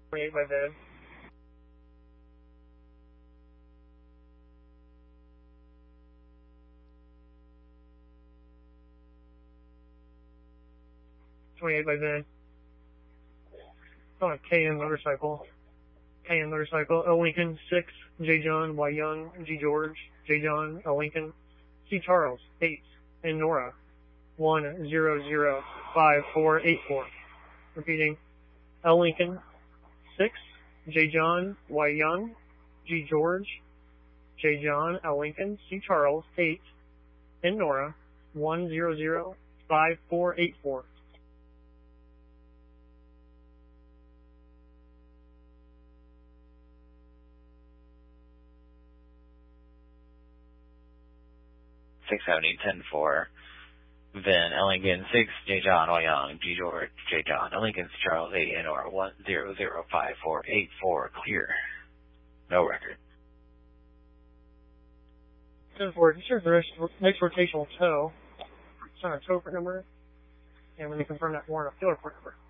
28 by Viv. On a KN motorcycle. L. Lincoln, 6, J. John, Y. Young, G. George, J. John, L. Lincoln, C. Charles, 8, and Nora, 1005484. Repeating, L. Lincoln, 6, J. John, Y. Young, G. George, J. John, L. Lincoln, C. Charles, 8, and Nora, 1005484. Six 10-4. Vin, L. Lincoln, 6, J. John, Y. Young, G. George, J. John, L. Lincoln, Charles, 8, and or 1005484. Clear. No record. 10-4, consider the next rotational tow. It's on a tow port number, and when you confirm that warrant, a field report number.